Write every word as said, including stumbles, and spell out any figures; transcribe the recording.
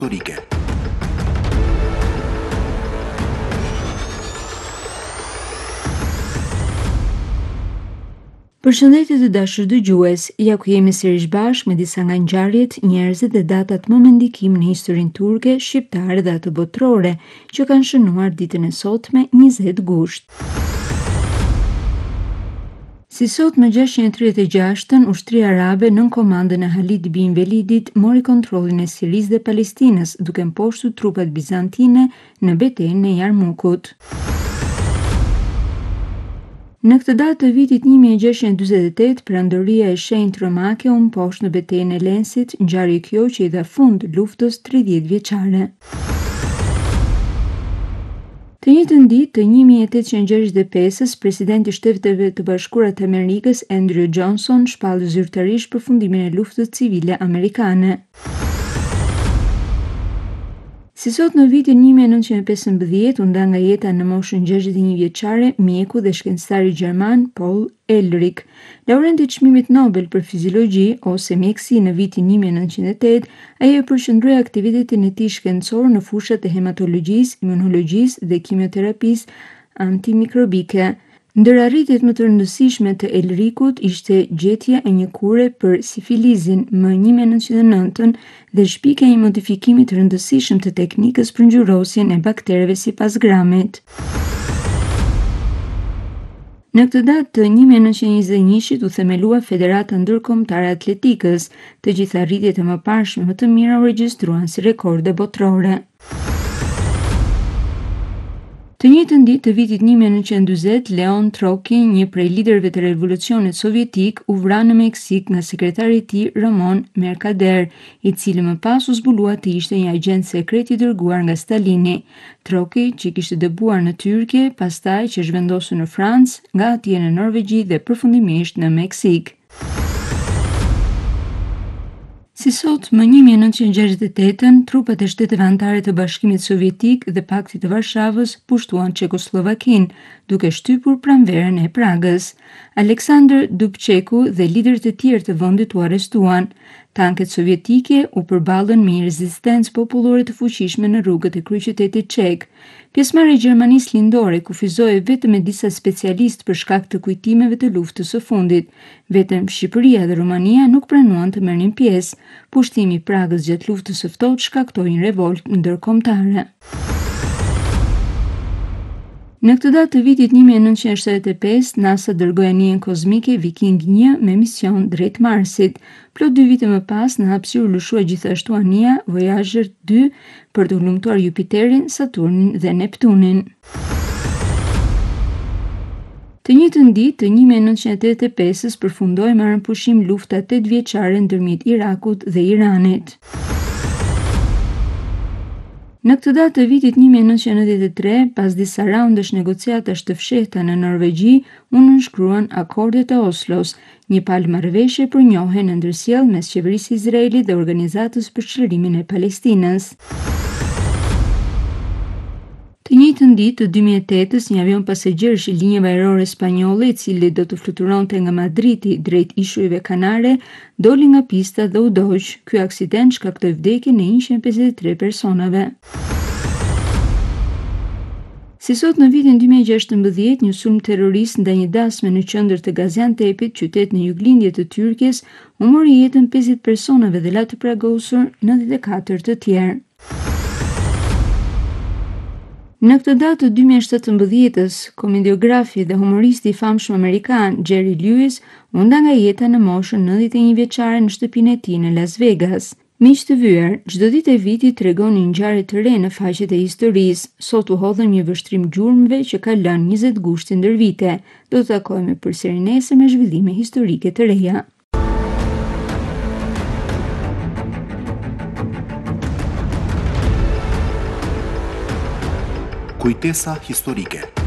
historike. Përshëndetje të dashur dëgjues, ja ku jemi sërish bashkë me disa nga ngjarjet, njerëzit dhe datat më me ndikim në historinë turke, shqiptare dhe atë botërore, që kanë shënuar ditën e sotme, njëzet gusht. Si sot më gjashtëqind e tridhjetë e gjashtën, ushtria arabe nën komandën e Halid bin Velidit mori kontrollin e Sirisë dhe Palestinës, duke mposhtur trupat bizantine në betejën e Jarmukut. Në këtë datë të vitit një mijë e gjashtëqind e dyzet e tetë, Perandoria e Shenjtë Romake u mposhtë në betejën e Lensit, ngjarje kjo që i dha fund luftës tridhjetë vjeçare. Të njëjtën ditë të një mijë e tetëqind e gjashtëdhjetë e pesës, presidenti i Shteteve të Bashkuara të Amerikës, Andrew Johnson, shpallë zyrtarisht përfundimin e luftës civile amerikane. Si sot në vitin një mijë e nëntëqind e pesëmbëdhjetë, u nda nga jeta në moshën gjashtëdhjetë e një vjeçare mjeku dhe shkencëtari gjerman Paul Ehrlich. Laureanti i çmimit Nobel për fiziologji ose mjekësi në vitin një mijë e nëntëqind e tetë, ai e përqendroi aktivitetin e tij shkencor në fushat e hematologjisë, imunologjisë dhe kimioterapisë antimikrobike. Ndër arritjet më të rëndësishme të Ehrlichut ishte gjetja e një kure për sifilizin më një mijë e nëntëqind e nëntën dhe shpikja e një modifikimi të rëndësishëm të teknikës për ngjyrosjen e baktereve sipas gramit. Në këtë datë të një mijë e nëntëqind e njëzet e njëit u themelua Federata Ndërkombëtare e Atletikës, të gjitha arritjet e mëparshme më të mira u regjistruan si rekorde botërore. Të njëjtën ditë të vitit një mijë e nëntëqind e dyzet, Leon Trotsky, një prej liderëve të revolucionit sovjetik, u vra në Meksik nga sekretari i tij Ramon Mercader, i cili më pas u zbulua të ishte një agent sekret i dërguar nga Stalini. Trotsky, që kishte dëbuar në Tyrke, pastaj që zhvendosur në Francë, nga atje në Norvegji dhe përfundimisht në Meksik. Si sot, më një mijë e nëntëqind e gjashtëdhjetë e tetën, trupat e shteteve anëtare të Bashkimit Sovjetik dhe Paktit të Varshavës pushtuan Çekoslovakinë, duke shtypur pranverën e Pragës. Aleksandr Dubčeku dhe liderët e tjerë të vendit u arrestuan. Tanket sovjetike u përballën me një rezistencë popullore të fuqishme në rrugët e kryeqytetit çek. Pjesëmarrja e Gjermanisë Lindore kufizoi vetëm me disa specialistë për shkak të kujtimeve të luftës së fundit. Vetëm Shqipëria dhe Rumania nuk pranuan të merrnin pjesë. Pushtimi i Pragës gjatë luftës së ftohtë shkaktoi një revoltë ndërkombëtare. Në këtë datë të vitit një mijë e nëntëqind e shtatëdhjetë e pesë, NASA dërgoi anijen kozmike Viking një me mision drejt Marsit. Plot dy vite më pas, në hapësirë u lëshua gjithashtu anija Voyager dy për të hulumtuar Jupiterin, Saturnin dhe Neptunin. Të njëjtën ditë të një mijë e nëntëqind e tetëdhjetë e pesës përfundoi me rënpushim lufta tetëvjeçare ndërmjet Irakut dhe Iranit. Në këtë datë të vitit një mijë e nëntëqind e nëntëdhjetë e tre, pas disa raundesh negociatash të fshehta në Norvegji, u nënshkruan Akordet e Oslos, një palë marrëveshje për njohje në ndërsjellje mes qeverisë së Izraelit dhe Organizatës për Çlirimin e Palestinës. Të njëjtën ditë të dy mijë e tetës, një avion pasagjerësh i linjave ajrore spanjolle, i cili do të fluturonte nga Madridi drejt Ishujve Kanare, doli nga pista dhe u doq. Ky aksident shkaktoi vdekjen e njëqind e pesëdhjetë e tre personave. Si sot në vitin dy mijë e gjashtëmbëdhjetë, një sulm terrorist ndaj një dasme në qendër të Gaziantepit, qytet në juglindje të Tyrkisë, u mori jetën pesëdhjetë personave dhe la të plagosur nëntëdhjetë e katër të tjerë. Në këtë datë të dy mijë e shtatëmbëdhjetës, komediografi dhe humoristi i famshëm amerikan Jerry Lewis u nda nga jeta në moshën nëntëdhjetë e një vjeçare në shtëpinë e tij në Las Vegas. Miq të vyer, çdo ditë e vitit tregon një ngjarje të re në faqet e historisë. Sot u hodhëm një vështrim gjurmëve që ka lënë njëzet gushti ndër vite. Do të takohemi përsëri nesër me zhvillime historike të reja. Kujtesa historike.